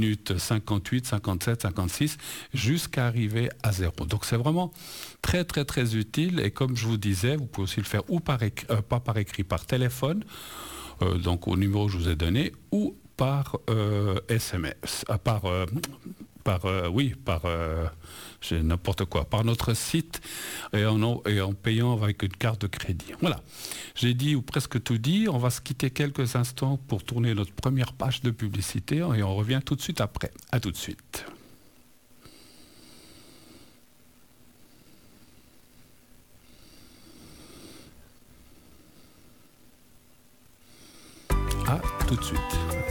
minute 58, 57, 56, jusqu'à arriver à 0. Donc c'est vraiment très très très utile, et comme je vous disais, vous pouvez aussi le faire ou pas par écrit, par téléphone, donc au numéro que je vous ai donné, ou par SMS, j'ai n'importe quoi, par notre site, et en payant avec une carte de crédit. Voilà, j'ai dit ou presque tout dit. On va se quitter quelques instants pour tourner notre première page de publicité, et on revient tout de suite après. À tout de suite. À tout de suite.